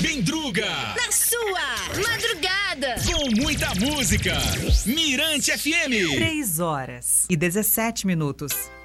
Bendruga. Na sua madrugada. Com muita música. Mirante FM. 3 horas e 17 minutos.